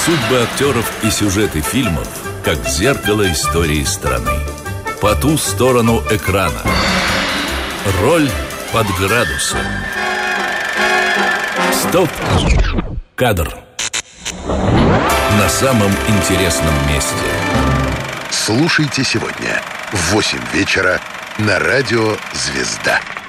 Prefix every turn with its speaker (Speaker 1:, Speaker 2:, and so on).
Speaker 1: Судьбы актеров и сюжеты фильмов, как зеркало истории страны. По ту сторону экрана. Роль под градусом. Стоп! Кадр. На самом интересном месте.
Speaker 2: Слушайте сегодня в 8 вечера на радио «Звезда».